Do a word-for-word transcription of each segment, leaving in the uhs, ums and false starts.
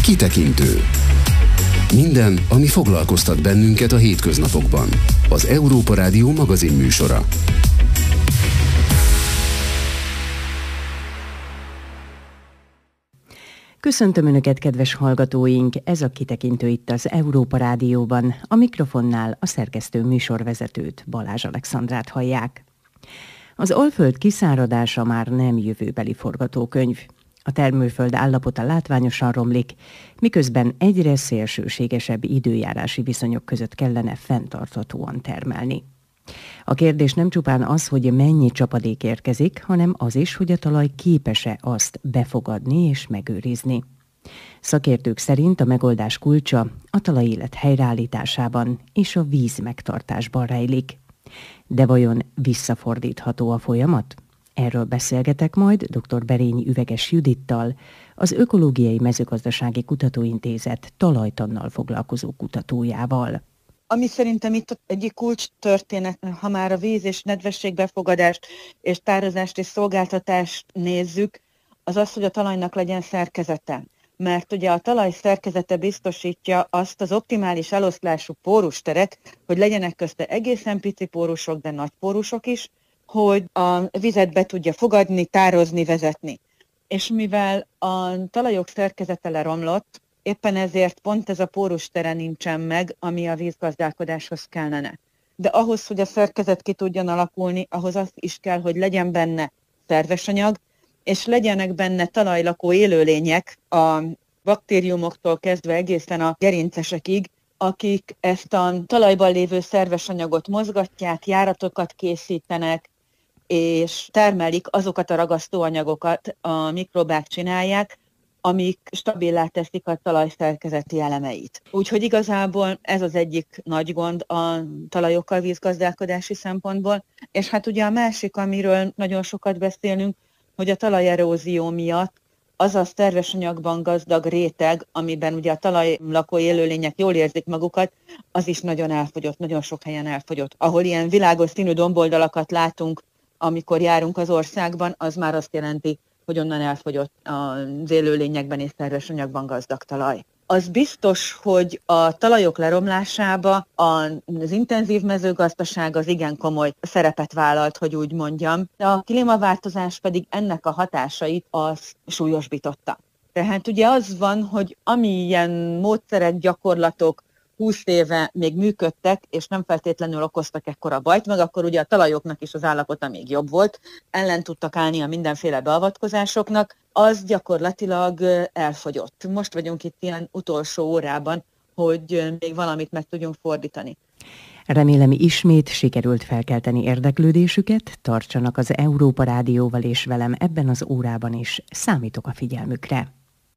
Kitekintő. Minden, ami foglalkoztat bennünket a hétköznapokban. Az Európa Rádió magazin műsora. Köszöntöm Önöket, kedves hallgatóink! Ez a Kitekintő itt az Európa Rádióban. A mikrofonnál a szerkesztő műsorvezetőt, Balázs Alexandrát hallják. Az Alföld kiszáradása már nem jövőbeli forgatókönyv. A termőföld állapota látványosan romlik, miközben egyre szélsőségesebb időjárási viszonyok között kellene fenntarthatóan termelni. A kérdés nem csupán az, hogy mennyi csapadék érkezik, hanem az is, hogy a talaj képes-e azt befogadni és megőrizni. Szakértők szerint a megoldás kulcsa a talajélet helyreállításában és a víz megtartásban rejlik. De vajon visszafordítható a folyamat? Erről beszélgetek majd dr. Berényi Üveges Judittal, az Ökológiai Mezőgazdasági Kutatóintézet talajtannal foglalkozó kutatójával. Ami szerintem itt egyik kulcs történet, ha már a víz és nedvességbefogadást és tározást és szolgáltatást nézzük, az az, hogy a talajnak legyen szerkezete. Mert ugye a talaj szerkezete biztosítja azt az optimális eloszlású pórusteret, hogy legyenek közte egészen pici pórusok, de nagy pórusok is, hogy a vizet be tudja fogadni, tározni, vezetni. És mivel a talajok szerkezete leromlott, éppen ezért pont ez a pórustere nincsen meg, ami a vízgazdálkodáshoz kellene. De ahhoz, hogy a szerkezet ki tudjon alakulni, ahhoz az is kell, hogy legyen benne szerves anyag, és legyenek benne talajlakó élőlények, a baktériumoktól kezdve egészen a gerincesekig, akik ezt a talajban lévő szerves anyagot mozgatják, járatokat készítenek, és termelik azokat a ragasztóanyagokat, a mikrobák csinálják, amik stabilá teszik a talaj szerkezeti elemeit. Úgyhogy igazából ez az egyik nagy gond a talajokkal vízgazdálkodási szempontból, és hát ugye a másik, amiről nagyon sokat beszélünk, hogy a talajerózió miatt az a szerves anyagban gazdag réteg, amiben ugye a talajlakó élőlények jól érzik magukat, az is nagyon elfogyott, nagyon sok helyen elfogyott. Ahol ilyen világos színű domboldalakat látunk, amikor járunk az országban, az már azt jelenti, hogy onnan elfogyott az élőlényekben és szerves anyagban gazdag talaj. Az biztos, hogy a talajok leromlásába az intenzív mezőgazdaság az igen komoly szerepet vállalt, hogy úgy mondjam. De a klímaváltozás pedig ennek a hatásait az súlyosbította. Tehát ugye az van, hogy amilyen módszerek, gyakorlatok húsz éve még működtek, és nem feltétlenül okoztak ekkora bajt, meg akkor ugye a talajoknak is az állapota még jobb volt, ellen tudtak állni a mindenféle beavatkozásoknak, az gyakorlatilag elfogyott. Most vagyunk itt ilyen utolsó órában, hogy még valamit meg tudjunk fordítani. Remélem, ismét sikerült felkelteni érdeklődésüket, tartsanak az Európa Rádióval és velem ebben az órában is, számítok a figyelmükre.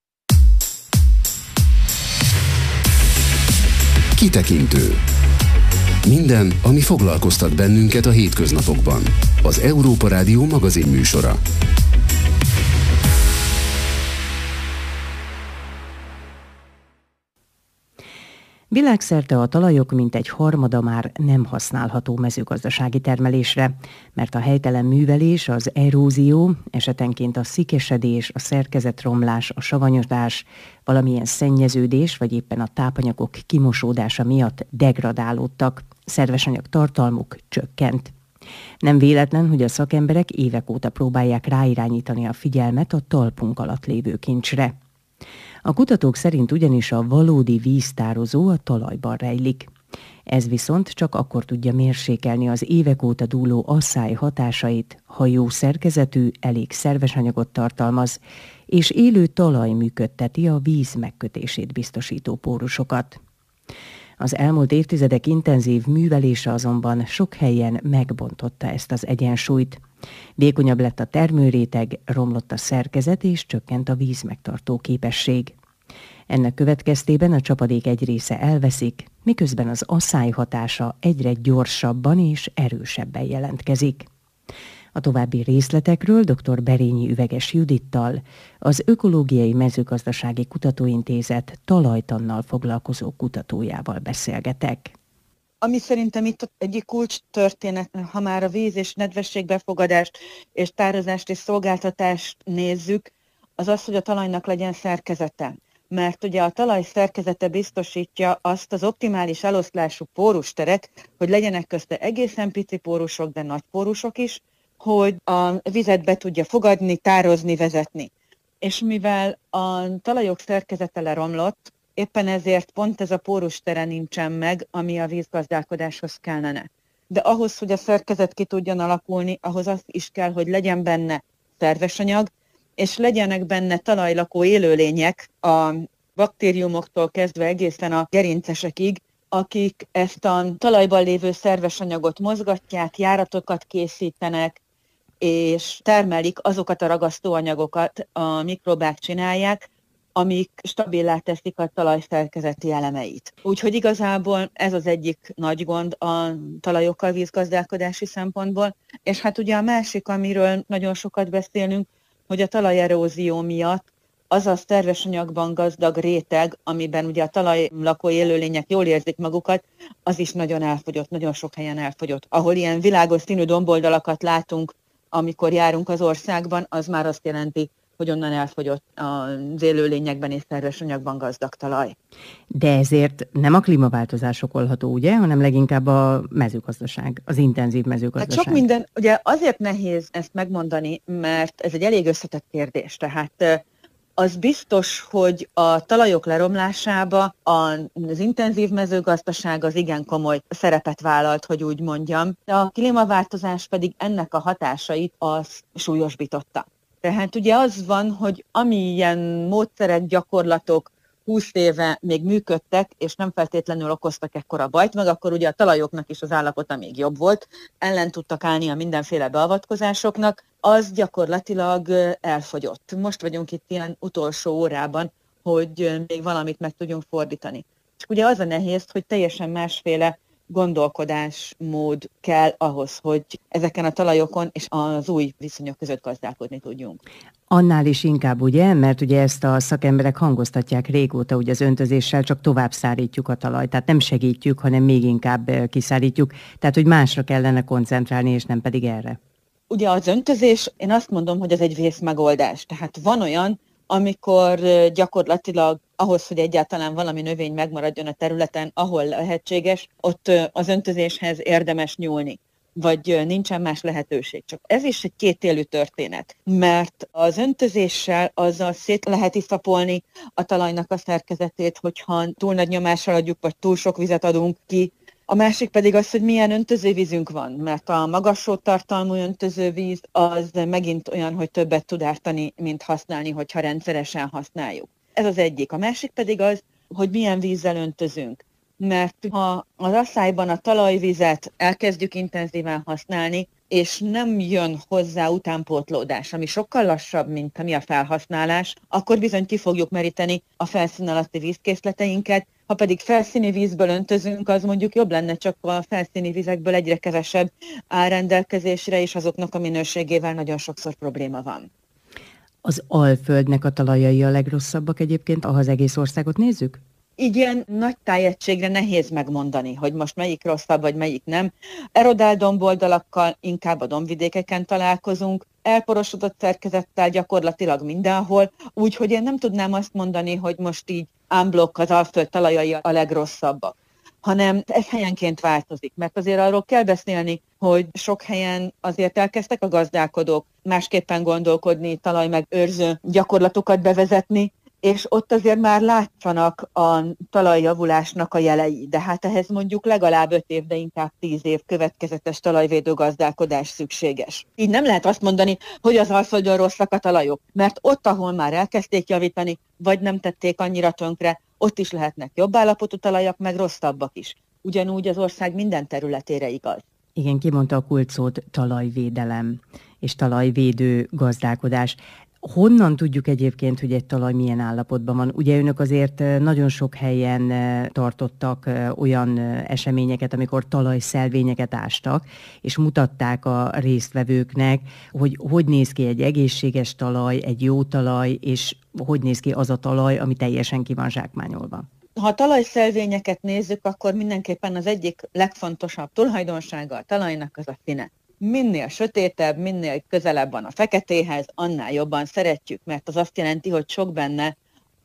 Kitekintő. Minden, ami foglalkoztat bennünket a hétköznapokban. Az Európa Rádió magazin műsora. Világszerte a talajok mintegy harmada már nem használható mezőgazdasági termelésre, mert a helytelen művelés, az erózió, esetenként a szikesedés, a szerkezetromlás, a savanyodás, valamilyen szennyeződés vagy éppen a tápanyagok kimosódása miatt degradálódtak, szervesanyag tartalmuk csökkent. Nem véletlen, hogy a szakemberek évek óta próbálják ráirányítani a figyelmet a talpunk alatt lévő kincsre. A kutatók szerint ugyanis a valódi víztározó a talajban rejlik. Ez viszont csak akkor tudja mérsékelni az évek óta dúló asszály hatásait, ha jó szerkezetű, elég szerves anyagot tartalmaz, és élő talaj működteti a víz megkötését biztosító pórusokat. Az elmúlt évtizedek intenzív művelése azonban sok helyen megbontotta ezt az egyensúlyt. Vékonyabb lett a termőréteg, romlott a szerkezet és csökkent a vízmegtartó képesség. Ennek következtében a csapadék egy része elveszik, miközben az asszály hatása egyre gyorsabban és erősebben jelentkezik. A további részletekről dr. Berényi Üveges Judittal, az Ökológiai Mezőgazdasági Kutatóintézet talajtannal foglalkozó kutatójával beszélgetek. Ami szerintem itt egyik kulcs történet, ha már a víz és nedvességbefogadást és tározást és szolgáltatást nézzük, az az, hogy a talajnak legyen szerkezete. mert ugye a talaj szerkezete biztosítja azt az optimális eloszlású pórusteret, hogy legyenek közte egészen pici pórusok, de nagy pórusok is, hogy a vizet be tudja fogadni, tározni, vezetni. És mivel a talajok szerkezete leromlott, éppen ezért pont ez a pórustere nincsen meg, ami a vízgazdálkodáshoz kellene. De ahhoz, hogy a szerkezet ki tudjon alakulni, ahhoz az is kell, hogy legyen benne szerves anyag, és legyenek benne talajlakó élőlények, a baktériumoktól kezdve egészen a gerincesekig, akik ezt a talajban lévő szerves anyagot mozgatják, járatokat készítenek, és termelik azokat a ragasztóanyagokat, a mikrobák csinálják, amik stabilá teszik a talaj szerkezeti elemeit. Úgyhogy igazából ez az egyik nagy gond a talajokkal vízgazdálkodási szempontból, és hát ugye a másik, amiről nagyon sokat beszélünk, hogy a talajerózió miatt az a szerves anyagban gazdag réteg, amiben ugye a talajlakó élőlények jól érzik magukat, az is nagyon elfogyott, nagyon sok helyen elfogyott. Ahol ilyen világos színű domboldalakat látunk, amikor járunk az országban, az már azt jelenti, hogy onnan elfogyott az élőlényekben és szerves anyagban gazdag talaj. De ezért nem a klímaváltozás okolható, ugye, hanem leginkább a mezőgazdaság, az intenzív mezőgazdaság. Hát sok minden, ugye azért nehéz ezt megmondani, mert ez egy elég összetett kérdés. Tehát az biztos, hogy a talajok leromlásába az intenzív mezőgazdaság az igen komoly szerepet vállalt, hogy úgy mondjam. A klímaváltozás pedig ennek a hatásait az súlyosbította. Tehát ugye az van, hogy amilyen módszerek, gyakorlatok húsz éve még működtek, és nem feltétlenül okoztak ekkora bajt, meg akkor ugye a talajoknak is az állapota még jobb volt, ellen tudtak állni a mindenféle beavatkozásoknak, az gyakorlatilag elfogyott. Most vagyunk itt ilyen utolsó órában, hogy még valamit meg tudjunk fordítani. És ugye az a nehéz, hogy teljesen másféle gondolkodásmód kell ahhoz, hogy ezeken a talajokon és az új viszonyok között gazdálkodni tudjunk. Annál is inkább, ugye, mert ugye ezt a szakemberek hangoztatják régóta, hogy az öntözéssel csak tovább szárítjuk a talajt, tehát nem segítjük, hanem még inkább kiszárítjuk, tehát hogy másra kellene koncentrálni, és nem pedig erre. Ugye az öntözés, én azt mondom, hogy ez egy vészmegoldás, tehát van olyan, amikor gyakorlatilag ahhoz, hogy egyáltalán valami növény megmaradjon a területen, ahol lehetséges, ott az öntözéshez érdemes nyúlni, vagy nincsen más lehetőség. Csak ez is egy kétélű történet, mert az öntözéssel azzal szét lehet iszapolni a talajnak a szerkezetét, hogyha túl nagy nyomással adjuk, vagy túl sok vizet adunk ki. A másik pedig az, hogy milyen öntözővízünk van, mert a magas sótartalmú öntözővíz az megint olyan, hogy többet tud ártani, mint használni, hogyha rendszeresen használjuk. Ez az egyik. A másik pedig az, hogy milyen vízzel öntözünk. Mert ha az asszályban a talajvizet elkezdjük intenzíven használni, és nem jön hozzá utánpótlódás, ami sokkal lassabb, mint ami a felhasználás, akkor bizony ki fogjuk meríteni a felszín alatti vízkészleteinket. Ha pedig felszíni vízből öntözünk, az mondjuk jobb lenne, csak a felszíni vizekből egyre kevesebb áll rendelkezésre, és azoknak a minőségével nagyon sokszor probléma van. Az Alföldnek a talajai a legrosszabbak egyébként, ha az egész országot nézzük? Így ilyen nagy tájegységre nehéz megmondani, hogy most melyik rosszabb, vagy melyik nem. Erodált domboldalakkal inkább a dombvidékeken találkozunk, elporosodott szerkezettel gyakorlatilag mindenhol, úgyhogy én nem tudnám azt mondani, hogy most így unblock az Alföld talajai a legrosszabbak, hanem ez helyenként változik, mert azért arról kell beszélni, hogy sok helyen azért elkezdtek a gazdálkodók másképpen gondolkodni, talajmegőrző gyakorlatokat bevezetni, és ott azért már látszanak a talajjavulásnak a jelei, de hát ehhez mondjuk legalább öt év, de inkább tíz év következetes talajvédő gazdálkodás szükséges. Így nem lehet azt mondani, hogy az Alföldön rosszak a talajok, mert ott, ahol már elkezdték javítani, vagy nem tették annyira tönkre, ott is lehetnek jobb állapotú talajak, meg rosszabbak is. Ugyanúgy az ország minden területére igaz. Igen, kimondta a kulcsszót, talajvédelem és talajvédő gazdálkodás. Honnan tudjuk egyébként, hogy egy talaj milyen állapotban van? Ugye önök azért nagyon sok helyen tartottak olyan eseményeket, amikor talajszelvényeket ástak, és mutatták a résztvevőknek, hogy hogy néz ki egy egészséges talaj, egy jó talaj, és hogy néz ki az a talaj, ami teljesen ki van zsákmányolva. Ha a talajszelvényeket nézzük, akkor mindenképpen az egyik legfontosabb tulajdonsága a talajnak az a színe. Minél sötétebb, minél közelebb van a feketéhez, annál jobban szeretjük, mert az azt jelenti, hogy sok benne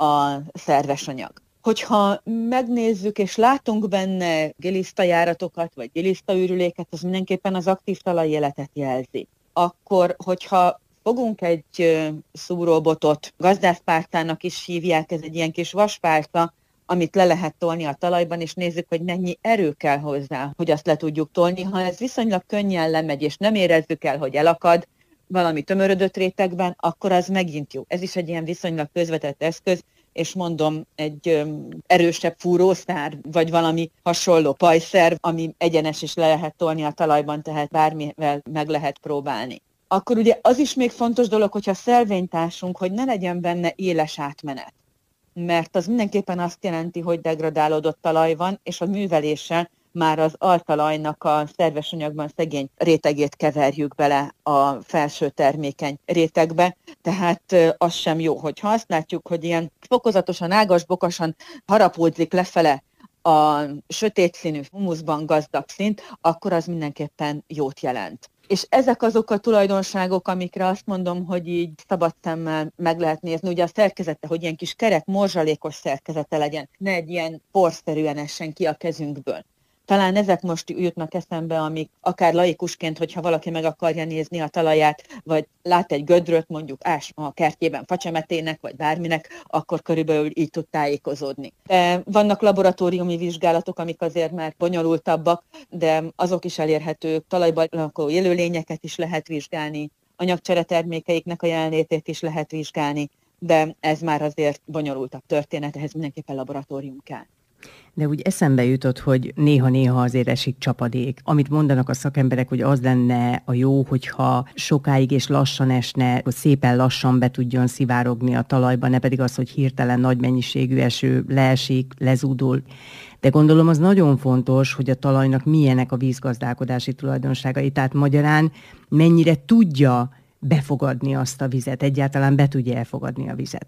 a szerves anyag. Hogyha megnézzük és látunk benne gilisztajáratokat, vagy gilisztaürüléket, az mindenképpen az aktív talajéletet jelzi. Akkor, hogyha fogunk egy szúróbotot, gazdászpálcának is hívják, ez egy ilyen kis vaspálca, amit le lehet tolni a talajban, és nézzük, hogy mennyi erő kell hozzá, hogy azt le tudjuk tolni. Ha ez viszonylag könnyen lemegy, és nem érezzük el, hogy elakad valami tömörödött rétegben, akkor az megint jó. Ez is egy ilyen viszonylag közvetett eszköz, és mondom, egy ö, erősebb fúrószár, vagy valami hasonló pajszer, ami egyenes is le lehet tolni a talajban, tehát bármivel meg lehet próbálni. Akkor ugye az is még fontos dolog, hogyha szelvénytársunk, hogy ne legyen benne éles átmenet. Mert az mindenképpen azt jelenti, hogy degradálódott talaj van, és a műveléssel már az altalajnak a szerves anyagban szegény rétegét keverjük bele a felső termékeny rétegbe, tehát az sem jó, hogyha azt látjuk, hogy ilyen fokozatosan, ágas-bokasan harapódzik lefele a sötét színű humuszban gazdag szint, akkor az mindenképpen jót jelent. És ezek azok a tulajdonságok, amikre azt mondom, hogy így szabad szemmel meg lehet nézni. Ugye a szerkezete, hogy ilyen kis kerek, morzsalékos szerkezete legyen, ne egy ilyen porszerűen essen ki a kezünkből. Talán ezek most jutnak eszembe, amik akár laikusként, hogyha valaki meg akarja nézni a talaját, vagy lát egy gödröt, mondjuk ás a kertjében facsemetének, vagy bárminek, akkor körülbelül így tud tájékozódni. De vannak laboratóriumi vizsgálatok, amik azért már bonyolultabbak, de azok is elérhetők, talajban lakó élőlényeket is lehet vizsgálni, anyagcsere termékeiknek a jelenlétét is lehet vizsgálni, de ez már azért bonyolultabb történet, ehhez mindenképpen laboratórium kell. De úgy eszembe jutott, hogy néha-néha azért esik csapadék. Amit mondanak a szakemberek, hogy az lenne a jó, hogyha sokáig és lassan esne, hogy szépen lassan be tudjon szivárogni a talajba, ne pedig az, hogy hirtelen nagy mennyiségű eső leesik, lezúdul. De gondolom az nagyon fontos, hogy a talajnak milyenek a vízgazdálkodási tulajdonságai, tehát magyarán mennyire tudja befogadni azt a vizet, egyáltalán be tudja elfogadni a vizet.